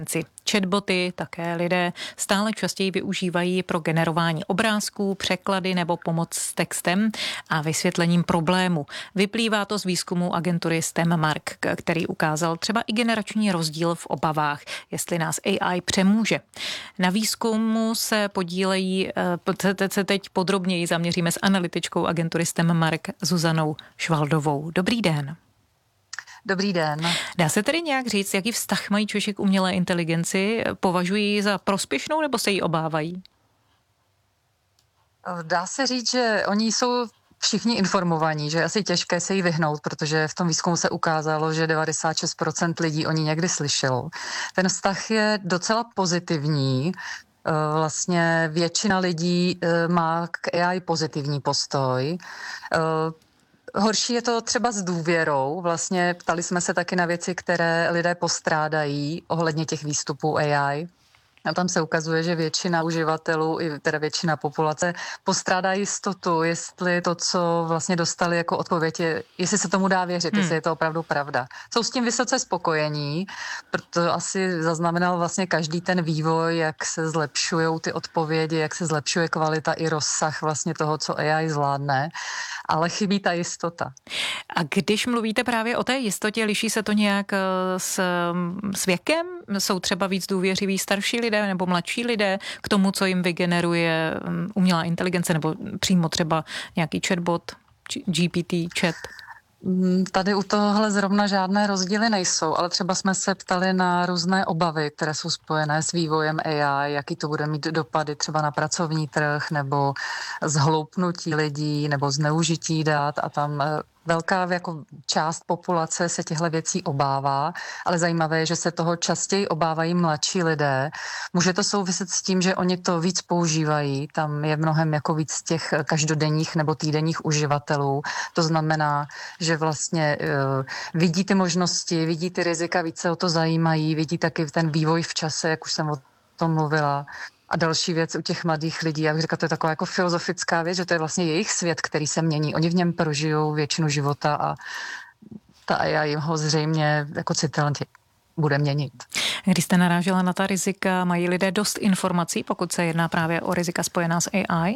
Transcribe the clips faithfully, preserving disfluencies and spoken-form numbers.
Chatboty také lidé stále častěji využívají pro generování obrázků, překlady nebo pomoc s textem a vysvětlením problému. Vyplývá to z výzkumu agentury STEMmark, který ukázal třeba i generační rozdíl v obavách, jestli nás A I přemůže. Na výzkumu se podílejí, se teď podrobněji zaměříme s analytičkou agentury STEMmark Zuzanou Švaldovou. Dobrý den. Dobrý den. Dá se tedy nějak říct, jaký vztah mají Češi k umělé inteligenci? Považují ji za prospěšnou nebo se jí obávají? Dá se říct, že oni jsou všichni informovaní, že je asi těžké se jí vyhnout, protože v tom výzkumu se ukázalo, že devadesát šest procent lidí o ní někdy slyšelo. Ten vztah je docela pozitivní. Vlastně většina lidí má k A I pozitivní postoj. Horší je to třeba s důvěrou. Vlastně ptali jsme se taky na věci, které lidé postrádají ohledně těch výstupů A I. A tam se ukazuje, že většina uživatelů, i teda většina populace, postrádá jistotu, jestli to, co vlastně dostali jako odpověď, je, jestli se tomu dá věřit, hmm. jestli je to opravdu pravda. Jsou s tím vysoce spokojení, protože asi zaznamenal vlastně každý ten vývoj, jak se zlepšují ty odpovědi, jak se zlepšuje kvalita i rozsah vlastně toho, co A I zvládne, ale chybí ta jistota. A když mluvíte právě o té jistotě, liší se to nějak s, s věkem? Jsou třeba víc důvěřiví starší lidé nebo mladší lidé k tomu, co jim vygeneruje umělá inteligence nebo přímo třeba nějaký chatbot, G P T, chat? Tady u tohle zrovna žádné rozdíly nejsou, ale třeba jsme se ptali na různé obavy, které jsou spojené s vývojem A I, jaký to bude mít dopady třeba na pracovní trh nebo zhloupnutí lidí nebo zneužití dat a tam velká jako část populace se těchto věcí obává, ale zajímavé je, že se toho častěji obávají mladší lidé. Může to souviset s tím, že oni to víc používají, tam je mnohem jako víc těch každodenních nebo týdenních uživatelů. To znamená, že vlastně uh, vidí ty možnosti, vidí ty rizika, víc se o to zajímají, vidí taky ten vývoj v čase, jak už jsem o tom mluvila. A další věc u těch mladých lidí, jak říkám, to je taková jako filozofická věc, že to je vlastně jejich svět, který se mění. Oni v něm prožijou většinu života a ta A I jim ho zřejmě jako citelně bude měnit. Když jste narážela na ta rizika, mají lidé dost informací, pokud se jedná právě o rizika spojená s A I?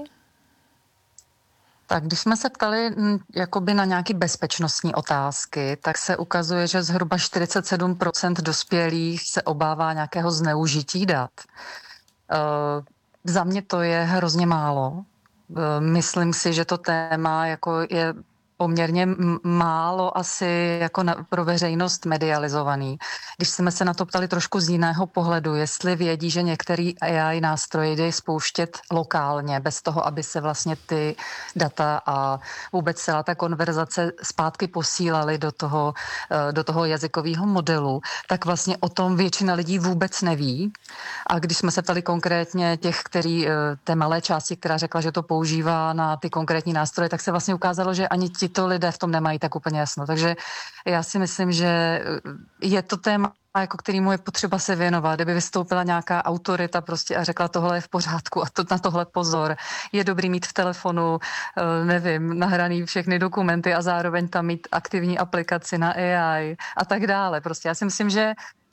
Tak když jsme se ptali jakoby na nějaké bezpečnostní otázky, tak se ukazuje, že zhruba čtyřicet sedm procent dospělých se obává nějakého zneužití dat. Uh, za mě to je hrozně málo. Uh, myslím si, že to téma jako je poměrně m- málo asi jako na, pro veřejnost medializovaný. Když jsme se na to ptali trošku z jiného pohledu, jestli vědí, že některý A I nástroje jde spouštět lokálně, bez toho, aby se vlastně ty data a vůbec celá ta konverzace zpátky posílaly do toho, do toho jazykového modelu, tak vlastně o tom většina lidí vůbec neví. A když jsme se ptali konkrétně těch, který, té malé části, která řekla, že to používá na ty konkrétní nástroje, tak se vlastně ukázalo, že ani ti to lidé v tom nemají tak úplně jasno. Takže já si myslím, že je to téma, jako kterému je potřeba se věnovat. Kdyby vystoupila nějaká autorita prostě a řekla, tohle je v pořádku a to, na tohle pozor. Je dobrý mít v telefonu, nevím, nahraný všechny dokumenty a zároveň tam mít aktivní aplikaci na A I a tak dále. Prostě já si myslím, že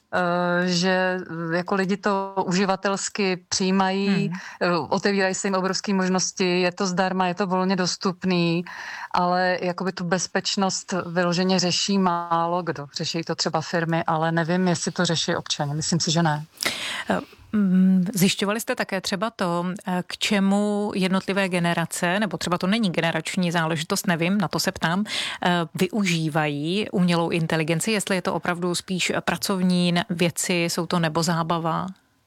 že jako lidi to uživatelsky přijímají, hmm. otevírají se jim obrovské možnosti, je to zdarma, je to volně dostupný, ale jakoby tu bezpečnost vyloženě řeší málo kdo. Řeší to třeba firmy, ale nevím, jestli to řeší občané. Myslím si, že ne. Zjišťovali jste také třeba to, k čemu jednotlivé generace, nebo třeba to není generační záležitost, nevím, na to se ptám, využívají umělou inteligenci, jestli je to opravdu spíš pracovní věci, jsou to nebo zábava?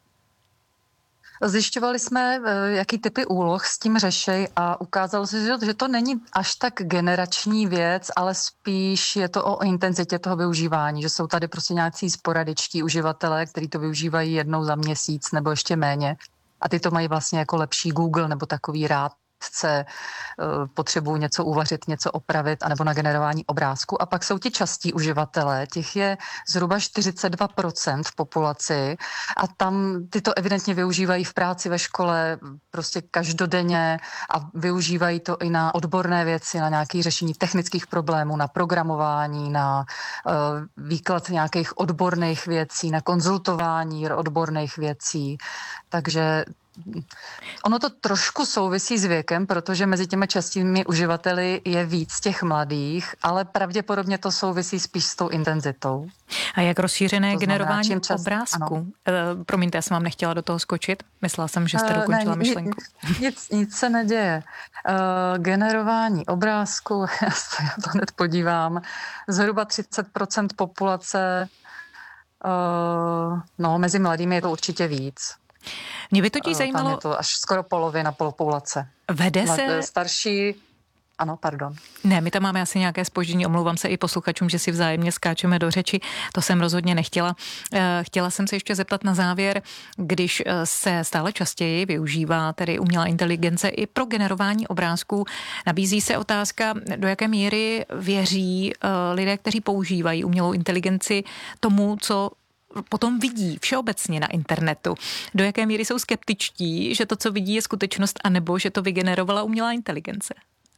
Zjišťovali jsme, jaký typy úloh s tím řešej a ukázalo se, že to není až tak generační věc, ale spíš je to o intenzitě toho využívání, že jsou tady prostě nějací sporadičtí uživatelé, kteří to využívají jednou za měsíc nebo ještě méně a ty to mají vlastně jako lepší Google nebo takový rád potřebují něco uvařit, něco opravit, anebo na generování obrázku. A pak jsou ti častí uživatelé, těch je zhruba čtyřicet dva procent v populaci a tam ty to evidentně využívají v práci, ve škole, prostě každodenně a využívají to i na odborné věci, na nějaké řešení technických problémů, na programování, na uh, výklad nějakých odborných věcí, na konzultování odborných věcí. Takže ono to trošku souvisí s věkem, protože mezi těmi častými uživateli je víc těch mladých, ale pravděpodobně to souvisí spíš s tou intenzitou. A jak rozšířené To znamená, generování čím čas- obrázku? ano. Uh, promiňte, já jsem vám nechtěla do toho skočit. Myslela jsem, že jste Uh, dokončila ne, myšlenku. Nic, nic se neděje. Uh, generování obrázku, já se na to hned podívám, zhruba třicet procent populace, uh, no mezi mladými je to určitě víc. Mě by totiž Tam zajímalo, je to až skoro polovina populace. vede se... Starší, ano, pardon. Ne, my tam máme asi nějaké zpoždění, omlouvám se i posluchačům, že si vzájemně skáčeme do řeči, to jsem rozhodně nechtěla. Chtěla jsem se ještě zeptat na závěr, když se stále častěji využívá tedy umělá inteligence i pro generování obrázků, nabízí se otázka, do jaké míry věří lidé, kteří používají umělou inteligenci tomu, co potom vidí všeobecně na internetu. Do jaké míry jsou skeptičtí, že to, co vidí, je skutečnost, anebo že to vygenerovala umělá inteligence?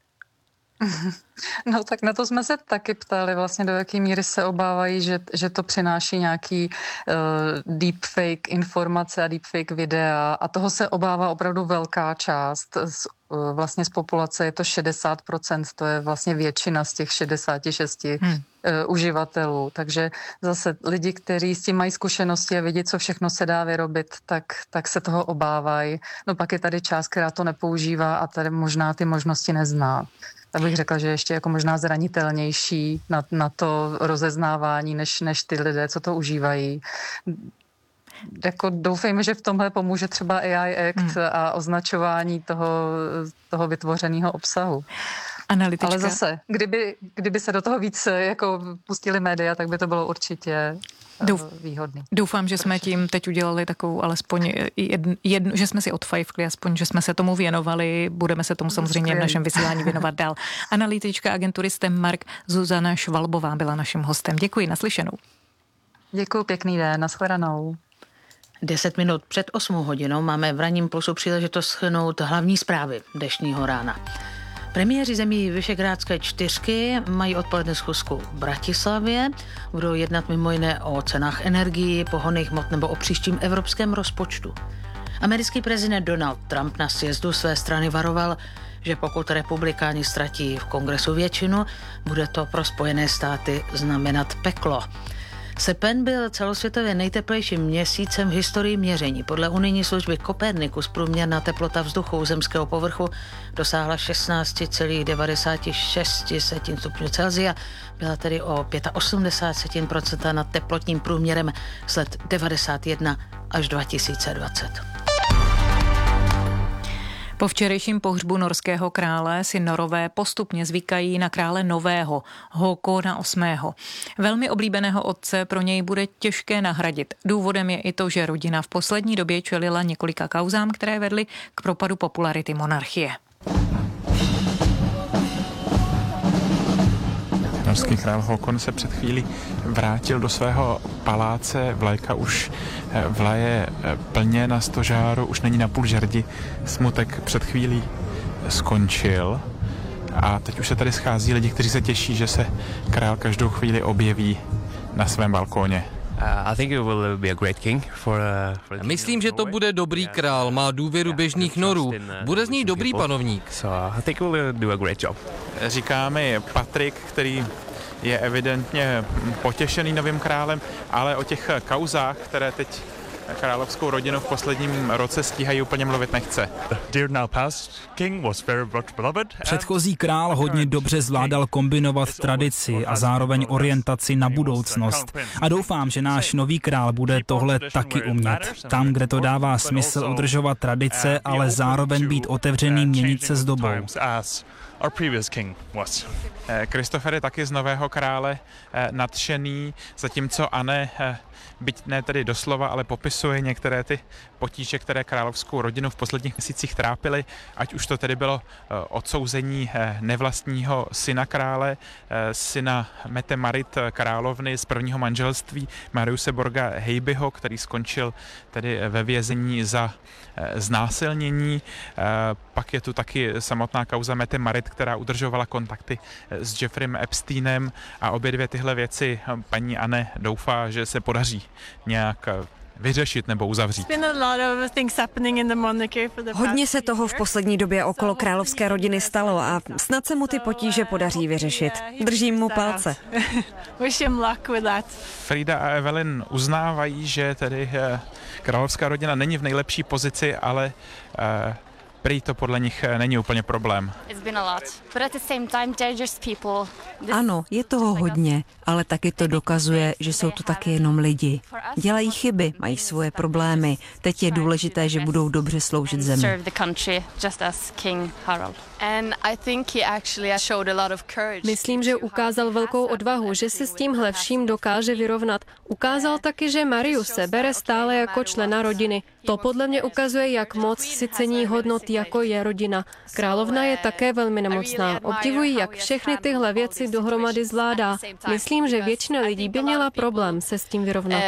No tak na to jsme se taky ptali, vlastně do jaké míry se obávají, že, že to přináší nějaký uh, deepfake informace a deepfake videa a toho se obává opravdu velká část. Z, uh, vlastně z populace je to šedesát procent, to je vlastně většina z těch šedesát šest hmm. uh, uživatelů. Takže zase lidi, kteří s tím mají zkušenosti a vidí, co všechno se dá vyrobit, tak, tak se toho obávají. No pak je tady část, která to nepoužívá a tady možná ty možnosti nezná. Tak bych řekla, že ještě jako možná zranitelnější na, na to rozeznávání, než, než ty lidé, co to užívají. Jako doufejme, že v tomhle pomůže třeba A I Act hmm. a označování toho, toho vytvořeného obsahu. Analytička. Ale zase, kdyby, kdyby se do toho víc jako pustili média, tak by to bylo určitě Douf, výhodný. Doufám, že jsme tím teď udělali takovou alespoň jednu, jednu, že jsme si odfajfkli, aspoň, že jsme se tomu věnovali. Budeme se tomu samozřejmě v našem vysílání věnovat dál. Analytička agentury STEM-Mark Zuzana Švalbová byla naším hostem. Děkuji, naslyšenou. Děkuji, pěkný den, nashledanou. Deset minut před osmou hodinou máme v Ranním plusu příležitost shrnout hlavní zprávy dnešního rána. Premiéři zemí Visegrádské čtyřky mají odpoledne schůzku v Bratislavě. Budou jednat mimo jiné o cenách energií, pohonných hmot nebo o příštím evropském rozpočtu. Americký prezident Donald Trump na sjezdu své strany varoval, že pokud republikáni ztratí v kongresu většinu, bude to pro Spojené státy znamenat peklo. Srpen byl celosvětově nejteplejším měsícem v historii měření. Podle unijní služby Copernicus průměrná teplota vzduchu zemského povrchu dosáhla šestnáct celá devadesát šest stupňů Celsia, byla tedy o osmdesát pět procent nad teplotním průměrem z let devadesát jedna až dva tisíce dvacet. Po včerejším pohřbu norského krále si Norové postupně zvykají na krále nového, Håkona osmého. Velmi oblíbeného otce pro něj bude těžké nahradit. Důvodem je i to, že rodina v poslední době čelila několika kauzám, které vedly k propadu popularity monarchie. Norský král Håkon se před chvílí vrátil do svého paláce, vlajka už vlaje plně na stožáru, už není na půl žerdi, smutek před chvílí skončil a teď už se tady schází lidi, kteří se těší, že se král každou chvíli objeví na svém balkóně. Myslím, že to bude dobrý král, má důvěru běžných Norů, bude z ní dobrý panovník. Říká mi Patrik, který je evidentně potěšený novým králem, ale o těch kauzách, které teď královskou rodinu v posledním roce stíhají, úplně mluvit nechce. Předchozí král hodně dobře zvládal kombinovat tradici a zároveň orientaci na budoucnost. A doufám, že náš nový král bude tohle taky umět. Tam, kde to dává smysl udržovat tradice, ale zároveň být otevřený měnit se s dobou. Kristofer je taky z nového krále nadšený, zatímco Anne byť ne tedy doslova, ale popisuje některé ty potíže, které královskou rodinu v posledních měsících trápily, ať už to tedy bylo odsouzení nevlastního syna krále, syna Mette Marit královny z prvního manželství Mariuse Borga Hejbyho, který skončil tedy ve vězení za znásilnění. Pak je tu taky samotná kauza Mette Marit, která udržovala kontakty s Jeffreyem Epsteinem a obě dvě tyhle věci paní Anne doufá, že se podaří nějak vyřešit nebo uzavřít. Hodně se toho v poslední době okolo královské rodiny stalo a snad se mu ty potíže podaří vyřešit. Držím mu palce. Frida a Evelyn uznávají, že tedy královská rodina není v nejlepší pozici, ale prý to podle nich není úplně problém. Ano, je toho hodně, ale taky to dokazuje, že jsou to taky jenom lidi. Dělají chyby, mají svoje problémy. Teď je důležité, že budou dobře sloužit zemi. Myslím, že ukázal velkou odvahu, že se s tímhle vším dokáže vyrovnat. Ukázal taky, že Mariuse bere stále jako člena rodiny. To podle mě ukazuje, jak moc si cení hodnot, jako je rodina. Královna je také velmi nemocná. Obdivuji, jak všechny tyhle věci dohromady zvládá. Myslím, že většina lidí by měla problém se s tím vyrovnat.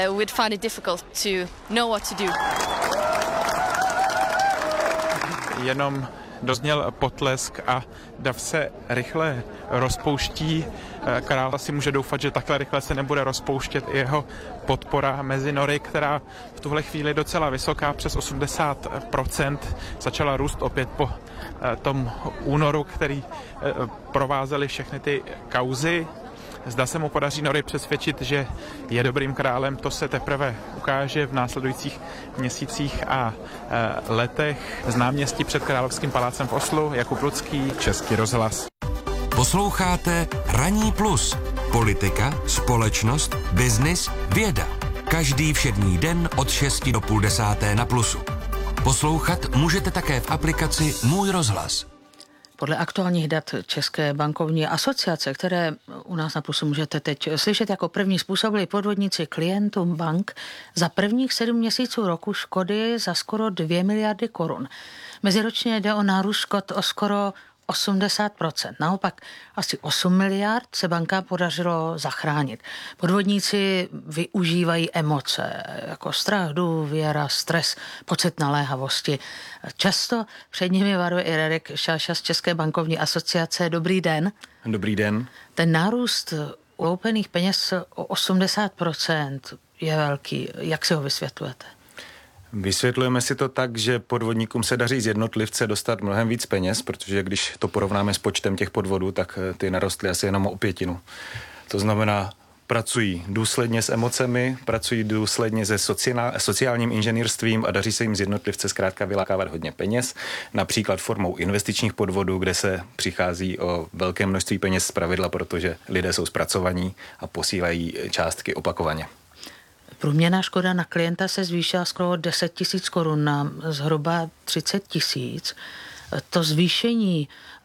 Jenom dozněl potlesk a dav se rychle rozpouští. Král si může doufat, že takhle rychle se nebude rozpouštět i jeho podpora mezi nory, která v tuhle chvíli docela vysoká, přes osmdesát procent, začala růst opět po tom únoru, který provázely všechny ty kauzy. Zda se mu podaří Nory přesvědčit, že je dobrým králem, to se teprve ukáže v následujících měsících a e, letech. Z náměstí před Královským palácem v Oslu, Jakub Lucký, Český rozhlas. Posloucháte Ranní plus. Politika, společnost, biznis, věda. Každý všední den od šesti do půl desáté na Plusu. Poslouchat můžete také v aplikaci Můj rozhlas. Podle aktuálních dat České bankovní asociace, které u nás na Plusu můžete teď slyšet, jako první způsobili podvodníci klientům bank za prvních sedm měsíců roku škody za skoro dvě miliardy korun. Meziročně jde o nárůst škod o skoro osmdesát procent. Naopak asi osm miliard se bankám podařilo zachránit. Podvodníci využívají emoce, jako strach, důvěra, stres, pocit naléhavosti. Často před nimi varuje i Radek Šáša z České bankovní asociace. Dobrý den. Dobrý den. Ten nárůst uloupených peněz o osmdesát procent je velký. Jak si ho vysvětlujete? Vysvětlujeme si to tak, že podvodníkům se daří z jednotlivce dostat mnohem víc peněz, protože když to porovnáme s počtem těch podvodů, tak ty narostly asi jenom o pětinu. To znamená, pracují důsledně s emocemi, pracují důsledně se sociálním inženýrstvím a daří se jim z jednotlivce zkrátka vylákávat hodně peněz, například formou investičních podvodů, kde se přichází o velké množství peněz zpravidla, protože lidé jsou zpracovaní a posílají částky opakovaně. Průměrná škoda na klienta se zvýšila skoro deset tisíc korun na zhruba třicet tisíc. To zvýšení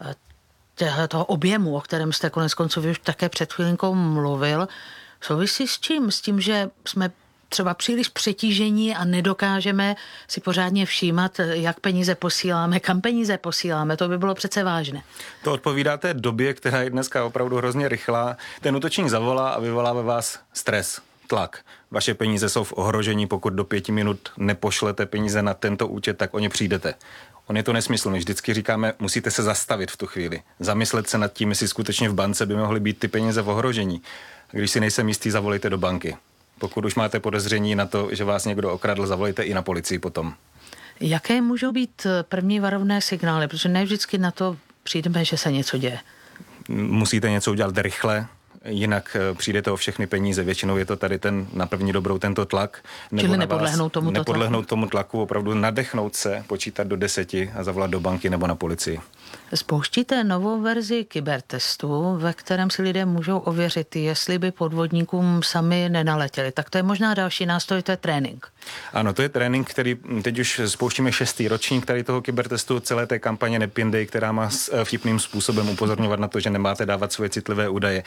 toho objemu, o kterém jste konec konců vy už také před chvilinkou mluvil, souvisí s čím? S tím, že jsme třeba příliš přetížení a nedokážeme si pořádně všímat, jak peníze posíláme, kam peníze posíláme. To by bylo přece vážné. To odpovídá té době, která je dneska opravdu hrozně rychlá. Ten útočník zavolá a vyvolá ve vás stres, tlak. Vaše peníze jsou v ohrožení, pokud do pěti minut nepošlete peníze na tento účet, tak o ně přijdete. On je to nesmysl. My vždycky říkáme, musíte se zastavit v tu chvíli. Zamyslet se nad tím, jestli skutečně v bance by mohly být ty peníze v ohrožení. Když si nejsem jistý, zavolejte do banky. Pokud už máte podezření na to, že vás někdo okradl, zavolejte i na policii potom. Jaké můžou být první varovné signály? Protože ne vždycky na to přijdeme, že se něco děje. Musíte něco udělat rychle, jinak přijdete o všechny peníze. Většinou je to tady ten na první dobrou tento tlak. Nebo Čili nepodlehnout tomuto tlaku. Nepodlehnout tomu tlaku, opravdu nadechnout se, počítat do deseti a zavolat do banky nebo na policii. Spouštíte novou verzi kybertestu, ve kterém si lidé můžou ověřit, jestli by podvodníkům sami nenaletěli. Tak to je možná další nástroj, to je trénink. Ano, to je trénink, který teď už spouštíme šestý ročník tady toho kybertestu, celé té kampaně Nepindej, která má vtipným způsobem upozorňovat na to, že nemáte dávat svoje citlivé údaje. Každý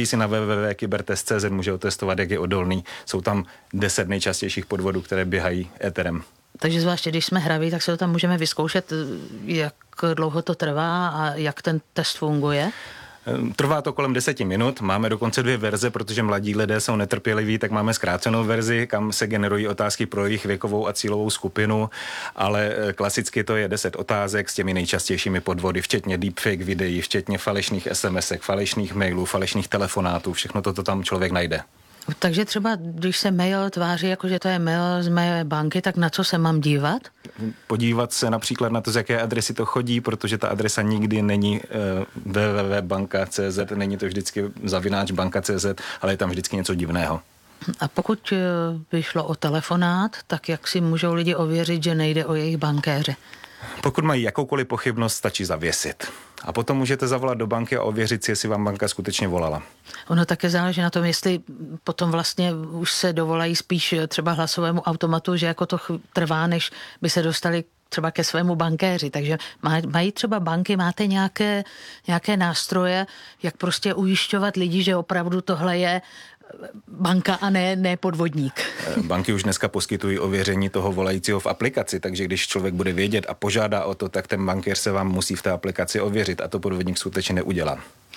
Každý si na w w w tečka kybertest tečka c z může otestovat, jak je odolný. Jsou tam deset nejčastějších podvodů, které běhají éterem. Takže zvláště, když jsme hraví, tak se to tam můžeme vyzkoušet, jak dlouho to trvá a jak ten test funguje? Trvá to kolem deseti minut, máme dokonce dvě verze, protože mladí lidé jsou netrpěliví, tak máme zkrácenou verzi, kam se generují otázky pro jejich věkovou a cílovou skupinu, ale klasicky to je deset otázek s těmi nejčastějšími podvody, včetně deepfake videí, včetně falešných SMSek, falešných mailů, falešných telefonátů, všechno toto tam člověk najde. Takže třeba, když se mail tváří, jako že to je mail z mé banky, tak na co se mám dívat? Podívat se například na to, z jaké adresy to chodí, protože ta adresa nikdy není uh, w w w tečka banka tečka c z, není to vždycky zavináč banka tečka c z, ale je tam vždycky něco divného. A pokud by šlo o telefonát, tak jak si můžou lidi ověřit, že nejde o jejich bankéře? Pokud mají jakoukoliv pochybnost, stačí zavěsit. A potom můžete zavolat do banky a ověřit si, jestli vám banka skutečně volala. Ono také záleží na tom, jestli potom vlastně už se dovolají spíš třeba hlasovému automatu, že jako to trvá, než by se dostali třeba ke svému bankéři. Takže mají třeba banky, máte nějaké, nějaké nástroje, jak prostě ujišťovat lidi, že opravdu tohle je banka a ne, ne podvodník. Banky už dneska poskytují ověření toho volajícího v aplikaci, takže když člověk bude vědět a požádá o to, tak ten bankéř se vám musí v té aplikaci ověřit a to podvodník skutečně neudělá.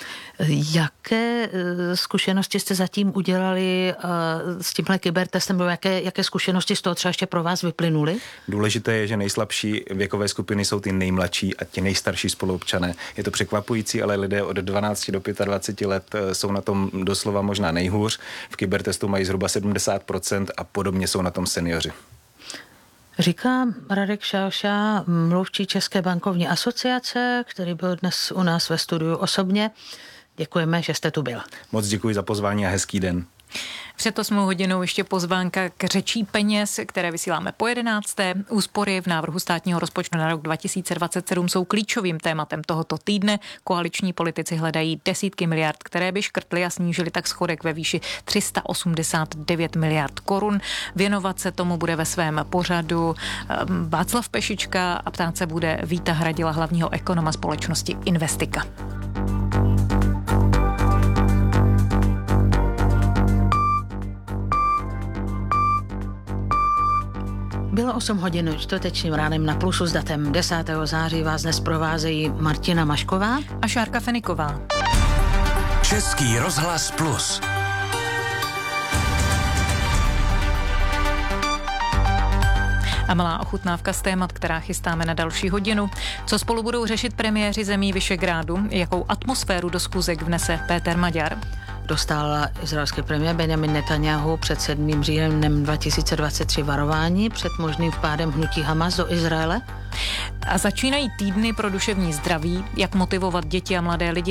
Jaké zkušenosti jste zatím udělali s tímhle kybertestem, nebo jaké, jaké zkušenosti z toho třeba ještě pro vás vyplynuly? Důležité je, že nejslabší věkové skupiny jsou ty nejmladší a ti nejstarší spoluobčané. Je to překvapující, ale lidé od dvanácti do dvaceti pěti let jsou na tom doslova možná nejhůř. V kybertestu mají zhruba sedmdesát procent a podobně jsou na tom seniori. Říká Radek Šalša, mluvčí České bankovní asociace, který byl dnes u nás ve studiu osobně. Děkujeme, že jste tu byl. Moc děkuji za pozvání a hezký den. Před osmou hodinou ještě pozvánka k řečí peněz, které vysíláme po jedenácté. Úspory v návrhu státního rozpočtu na rok dva tisíce dvacet sedm jsou klíčovým tématem tohoto týdne. Koaliční politici hledají desítky miliard, které by škrtly a snížily tak schodek ve výši tři sta osmdesát devět miliard korun. Věnovat se tomu bude ve svém pořadu Václav Pešička a ptát se bude Víta Hradila, hlavního ekonoma společnosti Investika. Bylo osm hodin čtvrtečním ránem na Plusu s datem desátého září vás dnes provázejí Martina Mašková a Šárka Feniková. Český rozhlas Plus. A malá ochutnávka z témat, která chystáme na další hodinu. Co spolu budou řešit premiéři zemí Visegrádu, jakou atmosféru do schůzek vnese Péter Maďar. Dostal izraelský premiér Benjamin Netanyahu před sedmým říjnem dva tisíce dvacet tři varování před možným vpádem hnutí Hamas do Izraele. A začínají týdny pro duševní zdraví, jak motivovat děti a mladé lidi,